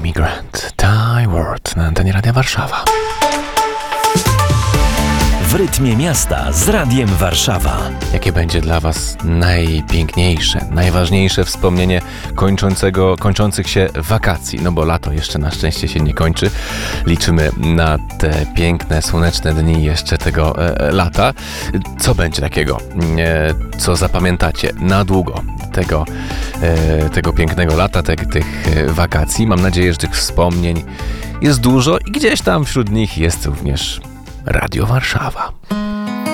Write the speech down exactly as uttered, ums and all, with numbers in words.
Amy Grant, Thai World na antenie Radia Warszawa. W rytmie miasta z Radiem Warszawa. Jakie będzie dla Was najpiękniejsze, najważniejsze wspomnienie kończącego, kończących się wakacji? No bo lato jeszcze na szczęście się nie kończy. Liczymy na te piękne, słoneczne dni jeszcze tego e, lata. Co będzie takiego, e, co zapamiętacie na długo tego, e, tego pięknego lata, te, tych e, wakacji? Mam nadzieję, że tych wspomnień jest dużo i gdzieś tam wśród nich jest również Radio Warszawa.